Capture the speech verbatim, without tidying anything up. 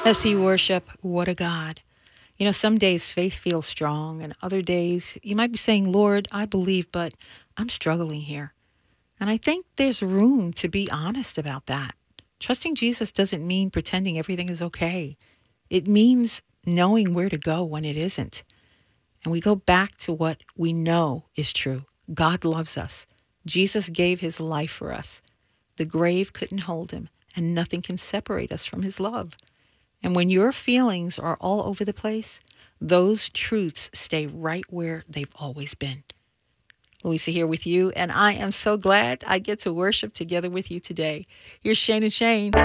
As you worship, what a God. You know, some days faith feels strong, and other days you might be saying, Lord, I believe, but I'm struggling here. And I think there's room to be honest about that. Trusting Jesus doesn't mean pretending everything is okay. It means knowing where to go when it isn't. And we go back to what we know is true. God loves us. Jesus gave his life for us. The grave couldn't hold him, and nothing can separate us from his love. And when your feelings are all over the place, those truths stay right where they've always been. Louisa here with you, and I am so glad I get to worship together with you today. Here's Shane and Shane.